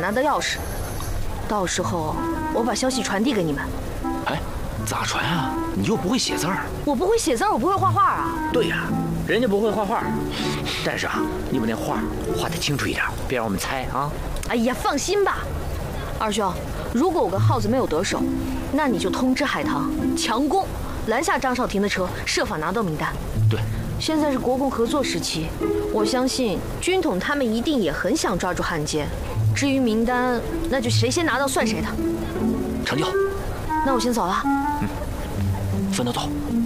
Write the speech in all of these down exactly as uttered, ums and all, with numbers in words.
拿到钥匙，到时候我把消息传递给你们。 哎，咋传啊？你又不会写字儿。 我不会写字儿，我不会画画啊。 对呀，人家不会画画，但是啊，你把那画画得清楚一点，别让我们猜啊。 哎呀，放心吧，二兄，如果我跟耗子没有得手，那你就通知海棠强攻，拦下张少廷的车，设法拿到名单。 对。 现在是国共合作时期，我相信军统他们一定也很想抓住汉奸。至于名单，那就谁先拿到算谁的。 成就。 那我先走了。 嗯，分头走。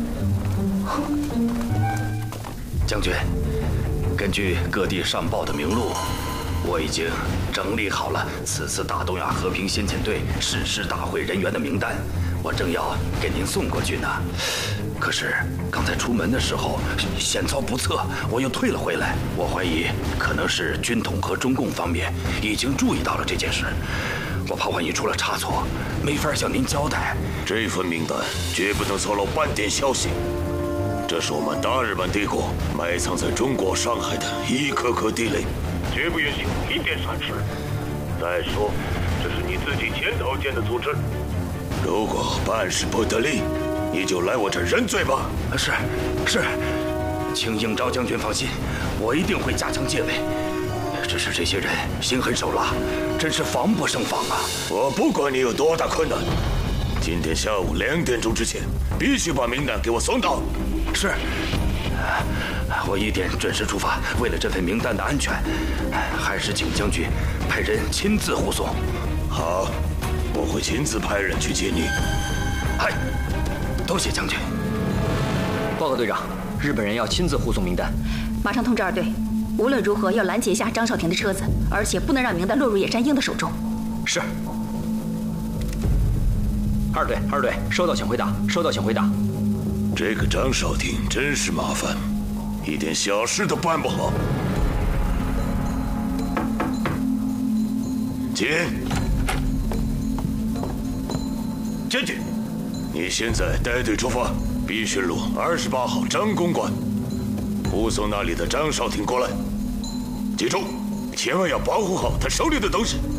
将军，根据各地上报的名录，我已经整理好了此次大东亚和平先遣队誓师大会人员的名单，我正要给您送过去呢。可是刚才出门的时候险遭不测，我又退了回来。我怀疑可能是军统和中共方面已经注意到了这件事，我怕万一出了差错，没法向您交代。 这份名单绝不能透露半点消息，这是我们大日本帝国埋藏在中国上海的一颗颗地雷，绝不允许一点闪失。再说，这是你自己牵头建的组织，如果办事不得力，你就来我这认罪吧。 是，是，请应召将军放心，我一定会加强戒备。只是这些人心狠手辣，真是防不胜防啊！ 我不管你有多大困难，今天下午两点钟之前必须把名单给我送到。 是，我一点准时出发。为了这份名单的安全，还是请将军派人亲自护送。 好，我会亲自派人去接你。 嗨，多谢将军。 报告队长，日本人要亲自护送名单。 马上通知二队，无论如何要拦截一下张少廷的车子，而且不能让名单落入野山鹰的手中。 是。二队，二队，收到，请回答。收到，请回答。 这个张少廷真是麻烦，一点小事都办不好。进。将军，你现在带队出发，碧轩路二十八号张公馆，护送那里的张少廷过来。记住，千万要保护好他手里的东西。